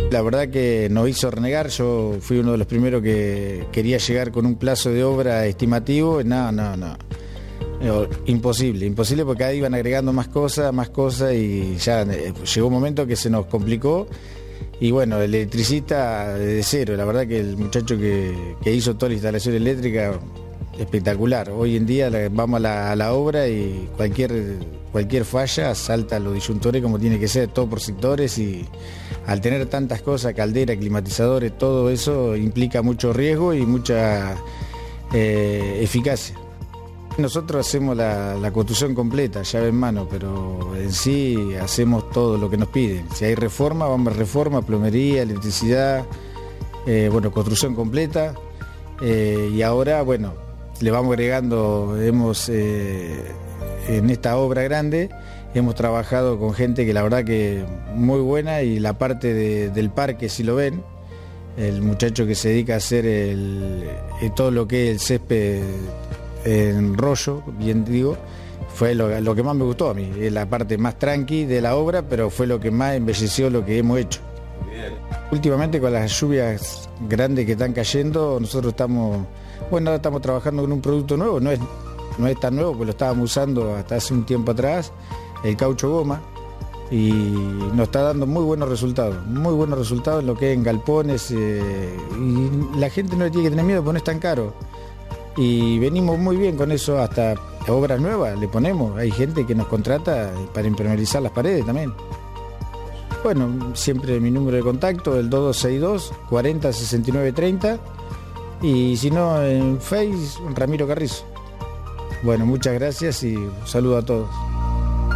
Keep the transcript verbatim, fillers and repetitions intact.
La verdad que nos hizo renegar. Yo fui uno de los primeros que quería llegar con un plazo de obra estimativo. No, no, no. No, imposible, imposible porque cada día iban agregando más cosas, más cosas y ya eh, llegó un momento que se nos complicó. Y bueno, el electricista de cero, la verdad que el muchacho que, que hizo toda la instalación eléctrica, espectacular. Hoy en día vamos a la, a la obra y cualquier, cualquier falla salta a los disyuntores como tiene que ser, todo por sectores, y al tener tantas cosas, caldera, climatizadores, todo eso implica mucho riesgo y mucha eh, eficacia. Nosotros hacemos la, la construcción completa, llave en mano, pero en sí hacemos todo lo que nos piden. Si hay reforma, vamos a reforma, plomería, electricidad, eh, bueno, construcción completa. Eh, y ahora, bueno, le vamos agregando, hemos eh, en esta obra grande, hemos trabajado con gente que la verdad que muy buena, y la parte de, del parque, si lo ven, el muchacho que se dedica a hacer el, todo lo que es el césped en rollo, bien digo, fue lo, lo que más me gustó a mí, es la parte más tranqui de la obra, pero fue lo que más embelleció lo que hemos hecho. Bien. Últimamente con las lluvias grandes que están cayendo, nosotros estamos, bueno, ahora estamos trabajando con un producto nuevo, no es, no es tan nuevo, pues lo estábamos usando hasta hace un tiempo atrás, el caucho goma, y nos está dando muy buenos resultados, muy buenos resultados en lo que es en galpones, eh, y la gente no le tiene que tener miedo porque no es tan caro. Y venimos muy bien con eso, hasta obras nuevas le ponemos. Hay gente que nos contrata para impermeabilizar las paredes también. Bueno, siempre mi número de contacto, el dos dos seis dos, cuarenta, sesenta y nueve, treinta. Y si no, en Face, Ramiro Carrizo. Bueno, muchas gracias y un saludo a todos.